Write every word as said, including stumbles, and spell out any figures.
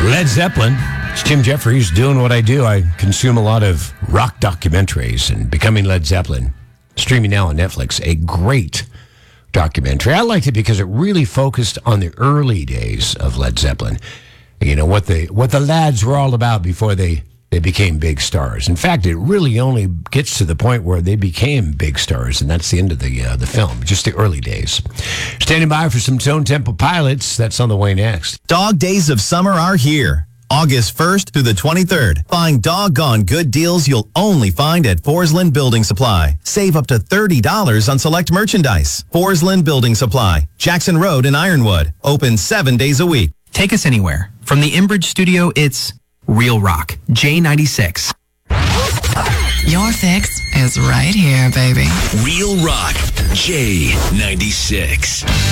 Led Zeppelin. It's Tim Jeffries doing what I do. I consume a lot of rock documentaries, and Becoming Led Zeppelin, streaming now on Netflix, a great documentary. I liked it because it really focused on the early days of Led Zeppelin. You know, what the what the lads were all about before they, they became big stars. In fact, it really only gets to the point where they became big stars, and that's the end of the uh, the film, just the early days. Standing by for some Stone Temple Pilots. That's on the way next. Dog Days of Summer are here. August first through the twenty-third. Find doggone good deals you'll only find at Forsland Building Supply. Save up to thirty dollars on select merchandise. Forsland Building Supply, Jackson Road in Ironwood. Open seven days a week. Take us anywhere. From the Inbridge studio, it's Real Rock, J ninety-six. Your fix is right here, baby. Real Rock, J ninety-six.